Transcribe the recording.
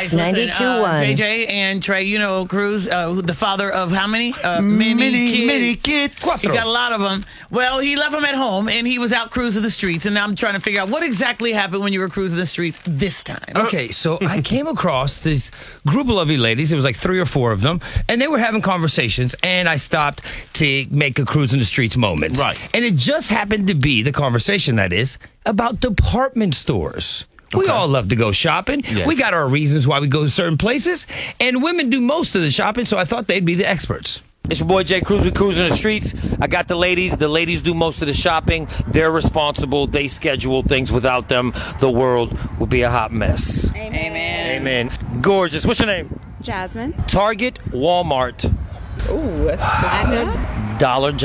Yes, listen, 92.1. JJ and Trey, you know Cruz, the father of how many? Many kids. He got a lot of them. Well, he left them at home, and he was out cruising the streets. And now I'm trying to figure out what exactly happened when you were cruising the streets this time. Okay, so I came across this group of lovely ladies. It was like 3 or 4 of them, and they were having conversations, and I stopped to make a cruise in the streets moment. Right. And it just happened to be the conversation, that is, about department stores. We all love to go shopping. Yes. We got our reasons why we go to certain places, and women do most of the shopping, so I thought they'd be the experts. It's your boy Jay Cruz. We cruising the streets. I got the ladies. The ladies do most of the shopping. They're responsible. They schedule things. Without them, the world would be a hot mess. Amen. Amen. Gorgeous. What's your name? Jasmine. Target, Walmart, Ooh, that's Dollar